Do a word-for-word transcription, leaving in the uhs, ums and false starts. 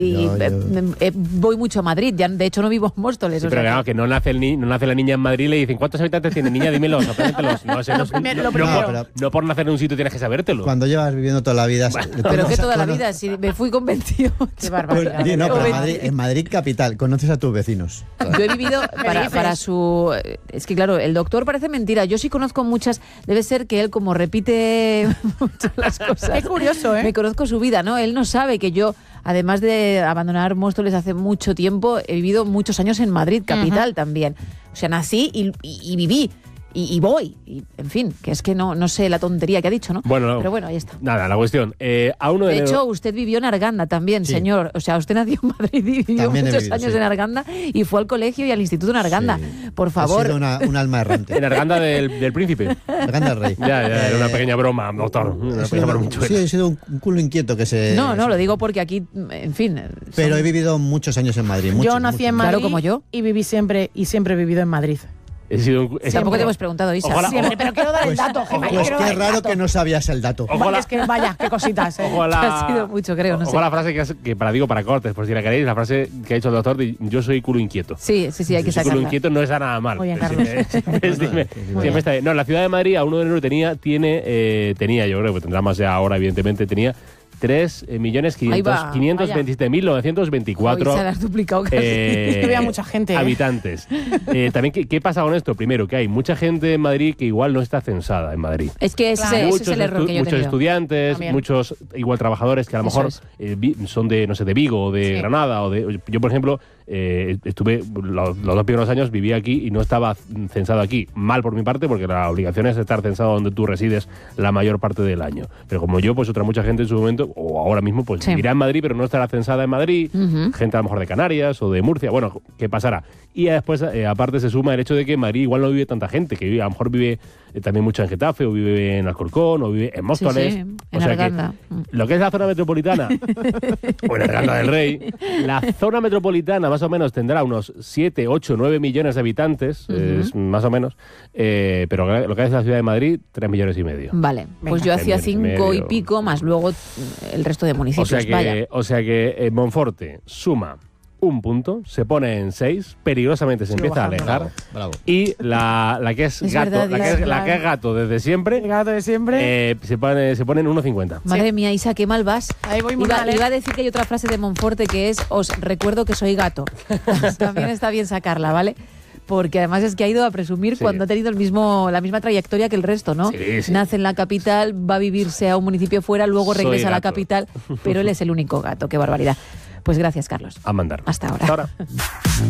Y yo, yo... Eh, eh, voy mucho a Madrid, ya de hecho no vivo en Móstoles. Sí, o pero sea, claro, que no nace, el ni no nace la niña en Madrid y le dicen ¿cuántos habitantes tiene? Niña, dímelos, apréndetelos. No, sé, no, primero, no, lo no, primero. por, no por nacer en un sitio tienes que sabértelo. Cuando llevas viviendo toda la vida... Pero que toda la vida, si me fui con veintiocho. Qué barbaridad. Pues, no, pero en veinte. Madrid, en Madrid capital, conoces a tus vecinos. Yo he vivido para, dices? para su... Es que claro, el doctor parece mentira. Yo sí conozco muchas... Debe ser que él como repite mucho las cosas. Es curioso, ¿eh? Me conozco su vida, ¿no? Él no sabe que yo, además de abandonar Móstoles hace mucho tiempo, he vivido muchos años en Madrid, capital uh-huh. también. O sea, nací y, y, y viví. Y, y voy, y, en fin, que es que no, no sé la tontería que ha dicho, ¿no? Bueno, pero bueno, ahí está. Nada, la cuestión. Eh, a uno de, de hecho, enero... usted vivió en Arganda también, sí. señor. O sea, usted nació en Madrid y vivió También muchos vivido, años sí. en Arganda y fue al colegio y al instituto en Arganda. Sí. Por favor. He sido una, un alma errante. En Arganda del, del Príncipe. Arganda del Rey. Ya, ya, era una pequeña broma, doctor. He Una sido, pequeña broma sí, he sido un, un culo inquieto que se... No, no, lo digo porque aquí, en fin. Pero son... he vivido muchos años en Madrid. Muchos, yo nací muchos. en Madrid Claro, como yo. y viví siempre y siempre he vivido en Madrid. He sido un, he Tampoco sido- te hemos preguntado, Isa. Ojalá- Siempre, pero quiero dar el Pues, dato, Gemma, pues quiero qué dar el raro dato. que no sabías el dato. Ojo Vale, la- es que vaya, qué cositas, ¿eh? Ojo a la, Ha sido mucho, creo, no ojo sé. a la frase que, has- que para digo para cortes, por si la queréis, la frase que ha dicho el doctor de yo soy culo inquieto. Sí, sí, sí, hay que Yo soy culo sacarla. inquieto no está nada mal. Muy bien, Es Carlos. decir, es- dime, siempre está bien. No, la ciudad de Madrid a uno de enero tenía, tiene, eh, tenía, yo creo que tendrá más ya ahora, evidentemente, tenía tres millones Ahí va, quinientos veintisiete mil novecientos veinticuatro Hoy se la has duplicado casi. eh, Que vea mucha gente, ¿eh? habitantes. Eh, también, ¿qué, ¿qué pasa con esto? Primero, que hay mucha gente en Madrid que igual no está censada en Madrid. Es que ese, Claro. ese Muchos, es el error estu- que yo he muchos tenido. estudiantes, También. muchos igual trabajadores que a lo Eso mejor es. eh, vi- son de, no sé, de Vigo o de Sí. Granada. o de Yo, por ejemplo, eh, estuve los, los dos primeros años, viví aquí y no estaba censado aquí. Mal por mi parte, porque la obligación es estar censado donde tú resides la mayor parte del año. Pero como yo, pues otra mucha gente en su momento, o ahora mismo, pues Sí. vivirá en Madrid, pero no estará censada en Madrid. Ujú. Gente a lo mejor de Canarias o de Murcia. Bueno, ¿qué pasará? Y después, eh, aparte, se suma el hecho de que en Madrid igual no vive tanta gente, que vive, a lo mejor vive eh, también mucho en Getafe, o vive en Alcorcón, o vive en Móstoles. Sí, sí, O en sea que Arganda. lo que es la zona metropolitana, o en Arganda del Rey, la zona metropolitana más o menos tendrá unos siete, ocho, nueve millones de habitantes, Ujú. es más o menos, eh, pero lo que es la ciudad de Madrid, tres millones y medio. Vale, pues Venga. yo hacía Tres millones y cinco y medio. pico, más luego el resto de O municipios. sea que, Vaya. o sea que eh, Monforte suma un punto, se pone en seis, peligrosamente se Sigo empieza bajando. a alejar. Bravo. Y la, la que es, Es gato, verdad, la, que es es, la verdad. que es gato desde El siempre, gato de siempre. eh, se pone se pone en uno cincuenta. Madre mía, Isa, qué mal vas. Ahí voy muy iba, mal, ¿eh? iba a decir que hay otra frase de Monforte que es os recuerdo que soy gato. También está bien sacarla, ¿vale? Porque además es que ha ido a presumir Sí. cuando ha tenido el mismo, la misma trayectoria que el resto, ¿no? Sí, sí. Nace en la capital, va a vivirse a un municipio fuera, luego Soy regresa a la gato. capital, pero él es el único gato. Qué barbaridad. Pues gracias, Carlos. A mandar. Hasta ahora. Hasta ahora.